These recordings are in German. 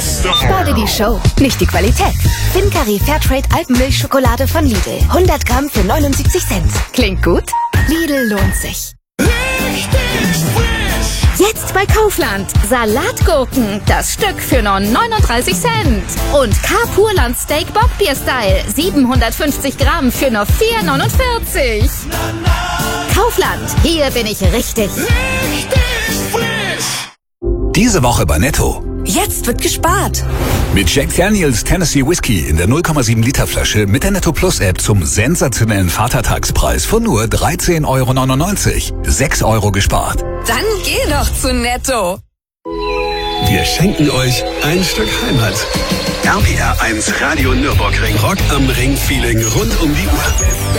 Spar dir die Show, nicht die Qualität. Fincari Fairtrade Alpenmilchschokolade von Lidl. 100 Gramm für 79 Cent. Klingt gut? Lidl lohnt sich. Jetzt bei Kaufland. Salatgurken, das Stück für nur 39 Cent. Und K-Purland Steak Bockbier-Style, 750 Gramm für nur 4,49. Kaufland, hier bin ich richtig. Diese Woche bei Netto. Jetzt wird gespart. Mit Jack Daniels Tennessee Whiskey in der 0,7 Liter Flasche mit der Netto Plus App zum sensationellen Vatertagspreis von nur 13,99 €. 6 € gespart. Dann geh doch zu Netto. Wir schenken euch ein Stück Heimat. RPR 1 Radio Nürburgring. Rock am Ring Feeling rund um die Uhr.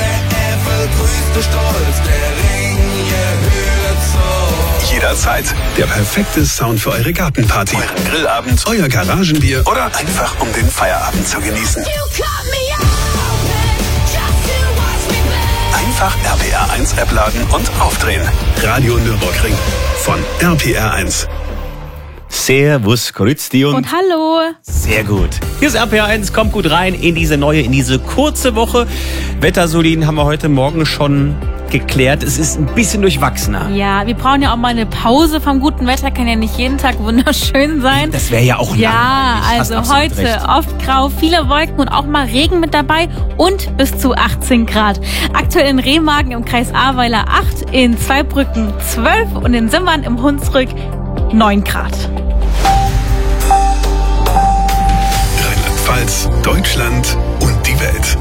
Jederzeit der perfekte Sound für eure Gartenparty, euren Grillabend, euer Garagenbier oder einfach um den Feierabend zu genießen. Einfach RPR 1 App laden und aufdrehen. Radio Nürburgring von RPR 1. Servus, grüezi und hallo. Sehr gut. Hier ist RPR 1, kommt gut rein in diese kurze Woche. Wettersoliden haben wir heute Morgen schon geklärt. Es ist ein bisschen durchwachsener. Ja, wir brauchen ja auch mal eine Pause vom guten Wetter. Kann ja nicht jeden Tag wunderschön sein. Das wäre ja auch Ja, also heute recht. Oft grau, viele Wolken und auch mal Regen mit dabei und bis zu 18 Grad. Aktuell in Remagen im Kreis Ahrweiler 8, in Zweibrücken 12 und in Simmern im Hunsrück 9 Grad. Rheinland-Pfalz, Deutschland und die Welt.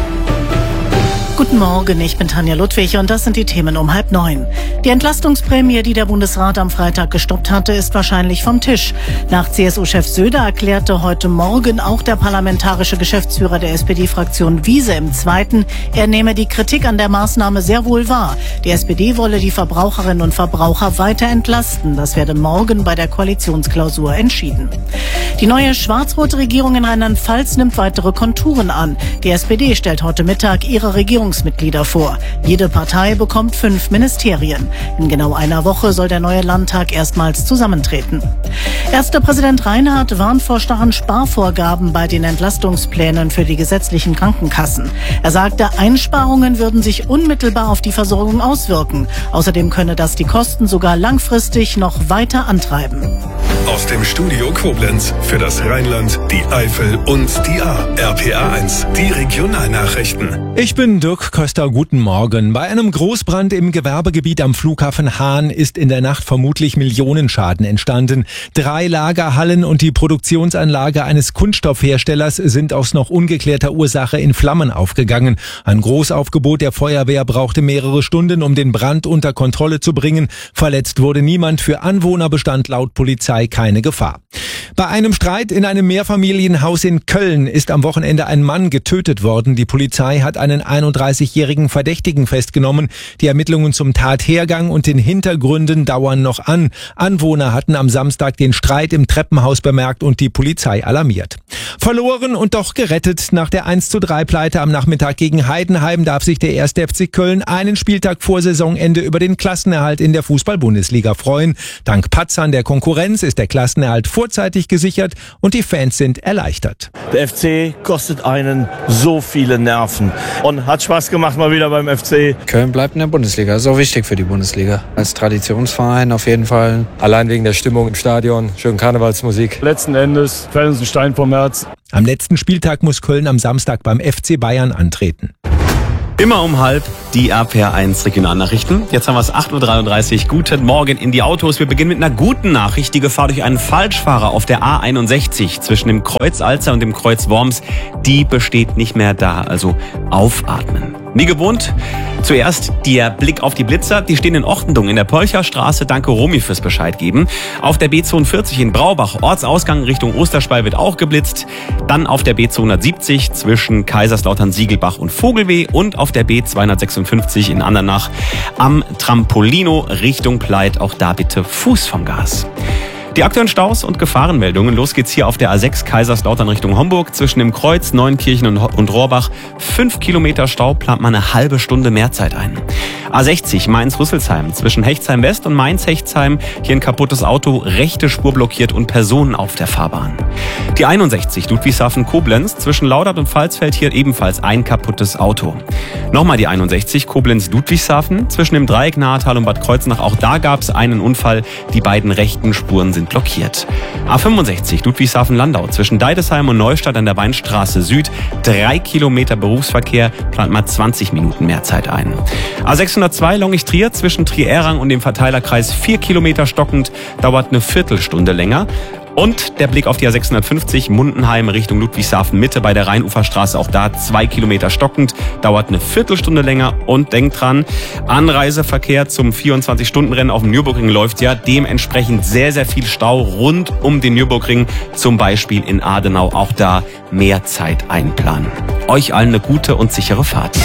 Guten Morgen, ich bin Tanja Ludwig und das sind die Themen um 8:30. Die Entlastungsprämie, die der Bundesrat am Freitag gestoppt hatte, ist wahrscheinlich vom Tisch. Nach CSU-Chef Söder erklärte heute Morgen auch der parlamentarische Geschäftsführer der SPD-Fraktion Wiese im Zweiten, er nehme die Kritik an der Maßnahme sehr wohl wahr. Die SPD wolle die Verbraucherinnen und Verbraucher weiter entlasten. Das werde morgen bei der Koalitionsklausur entschieden. Die neue schwarz-rote Regierung in Rheinland-Pfalz nimmt weitere Konturen an. Die SPD stellt heute Mittag ihre Regierungsmitglieder vor. Jede Partei bekommt 5 Ministerien. In genau einer Woche soll der neue Landtag erstmals zusammentreten. Erster Präsident Reinhardt warnt vor starren Sparvorgaben bei den Entlastungsplänen für die gesetzlichen Krankenkassen. Er sagte, Einsparungen würden sich unmittelbar auf die Versorgung auswirken. Außerdem könne das die Kosten sogar langfristig noch weiter antreiben. Aus dem Studio Koblenz für das Rheinland, die Eifel und die Ahr. RPR 1, die Regionalnachrichten. Ich bin Dirk Köster, guten Morgen. Bei einem Großbrand im Gewerbegebiet am Flughafen Hahn ist in der Nacht vermutlich Millionenschaden entstanden. 3 Lagerhallen und die Produktionsanlage eines Kunststoffherstellers sind aus noch ungeklärter Ursache in Flammen aufgegangen. Ein Großaufgebot der Feuerwehr brauchte mehrere Stunden, um den Brand unter Kontrolle zu bringen. Verletzt wurde niemand. Für Anwohner bestand laut Polizei keine Gefahr. Bei einem Streit in einem Mehrfamilienhaus in Köln ist am Wochenende ein Mann getötet worden. Die Polizei hat einen 31-jährigen Verdächtigen festgenommen. Die Ermittlungen zum Tathergang und den Hintergründen dauern noch an. Anwohner hatten am Samstag den Streit im Treppenhaus bemerkt und die Polizei alarmiert. Verloren und doch gerettet. Nach der 1:3-Pleite am Nachmittag gegen Heidenheim darf sich der 1. FC Köln einen Spieltag vor Saisonende über den Klassenerhalt in der Fußball-Bundesliga freuen. Dank Patzern der Konkurrenz ist der Klassenerhalt vorzeitig gesichert und die Fans sind erleichtert. Der FC kostet einen so viele Nerven und hat Spaß gemacht mal wieder beim FC. Köln bleibt in der Bundesliga, ist auch wichtig für die Bundesliga. Als Traditionsverein auf jeden Fall. Allein wegen der Stimmung im Stadion, schön Karnevalsmusik. Letzten Endes fällt uns ein Stein vom Herz. Am letzten Spieltag muss Köln am Samstag beim FC Bayern antreten. Immer um 12:30 die RPR 1 Regionalnachrichten. Jetzt haben wir es 8:33 Uhr. Guten Morgen in die Autos. Wir beginnen mit einer guten Nachricht. Die Gefahr durch einen Falschfahrer auf der A61 zwischen dem Kreuz Alzer und dem Kreuz Worms, die besteht nicht mehr da. Also aufatmen. Wie gewohnt, zuerst der Blick auf die Blitzer. Die stehen in Ortendung in der Polcherstraße. Danke Romy fürs Bescheid geben. Auf der B42 in Braubach, Ortsausgang Richtung Osterspey wird auch geblitzt. Dann auf der B270 zwischen Kaiserslautern-Siegelbach und Vogelweh und auf der B256 in Andernach am Trampolino Richtung Pleit. Auch da bitte Fuß vom Gas. Die aktuellen Staus und Gefahrenmeldungen. Los geht's hier auf der A6 Kaiserslautern Richtung Homburg. Zwischen dem Kreuz, Neunkirchen und Rohrbach 5 Kilometer Stau, plant man eine halbe Stunde mehr Zeit ein. A60 Mainz-Rüsselsheim zwischen Hechtsheim West und Mainz-Hechtsheim. Hier ein kaputtes Auto, rechte Spur blockiert und Personen auf der Fahrbahn. Die 61 Ludwigshafen-Koblenz zwischen Laudert und Pfalzfeld, hier ebenfalls ein kaputtes Auto. Nochmal die 61 Koblenz-Ludwigshafen zwischen dem Dreieck Nahetal und Bad Kreuznach. Auch da gab es einen Unfall. Die beiden rechten Spuren sind blockiert. A65 Ludwigshafen-Landau zwischen Deidesheim und Neustadt an der Weinstraße Süd. 3 Kilometer Berufsverkehr, plant mal 20 Minuten mehr Zeit ein. A602 Longich-Trier zwischen Trier-Errang und dem Verteilerkreis 4 Kilometer stockend, dauert eine Viertelstunde länger. Und der Blick auf die A650 Mundenheim Richtung Ludwigshafen Mitte bei der Rheinuferstraße. Auch da 2 Kilometer stockend, dauert eine Viertelstunde länger. Und denkt dran, Anreiseverkehr zum 24-Stunden-Rennen auf dem Nürburgring läuft ja. Dementsprechend sehr, sehr viel Stau rund um den Nürburgring. Zum Beispiel in Adenau. Auch da mehr Zeit einplanen. Euch allen eine gute und sichere Fahrt.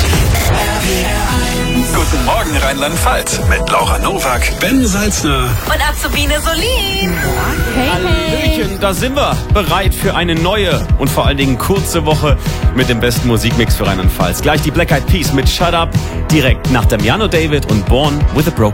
Guten Morgen Rheinland-Pfalz mit Laura Nowak, Ben Salzner Und Azubine Solin. Hallöchen, da sind wir bereit für eine neue und vor allen Dingen kurze Woche mit dem besten Musikmix für Rheinland-Pfalz. Gleich die Black Eyed Peas mit Shut Up, direkt nach Damiano David und Born with a Broken